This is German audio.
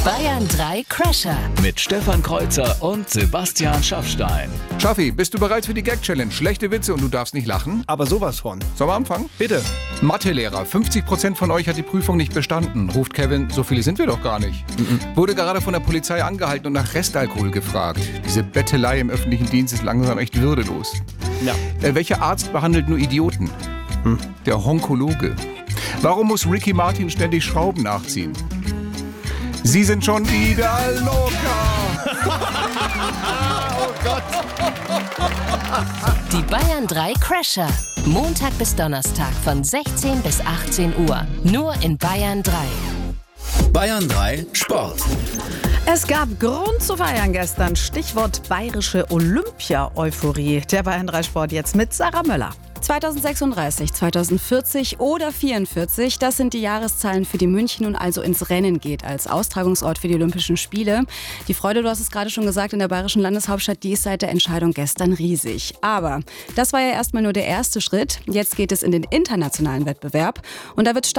Bayern 3 Crasher. Mit Stefan Kreuzer und Sebastian Schaffstein. Schaffi, bist du bereit für die Gag-Challenge? Schlechte Witze und du darfst nicht lachen? Aber sowas von. Sollen wir anfangen? Bitte. Mathelehrer, 50% von euch hat die Prüfung nicht bestanden. Ruft Kevin, so viele sind wir doch gar nicht. Wurde gerade von der Polizei angehalten und nach Restalkohol gefragt. Diese Bettelei im öffentlichen Dienst ist langsam echt würdelos. Ja. Welcher Arzt behandelt nur Idioten? Der Onkologe. Warum muss Ricky Martin ständig Schrauben nachziehen? Sie sind schon wieder locker. Oh Gott. Die Bayern 3 Crasher. Montag bis Donnerstag von 16 bis 18 Uhr. Nur in Bayern 3. Bayern 3 Sport. Es gab Grund zu feiern gestern. Stichwort bayerische Olympia-Euphorie. Der Bayern 3 Sport jetzt mit Sarah Möller. 2036, 2040 oder 44, das sind die Jahreszahlen, für die München nun also ins Rennen geht als Austragungsort für die Olympischen Spiele. Die Freude, du hast es gerade schon gesagt, in der bayerischen Landeshauptstadt, die ist seit der Entscheidung gestern riesig. Aber das war ja erstmal nur der erste Schritt. Jetzt geht es in den internationalen Wettbewerb und da wird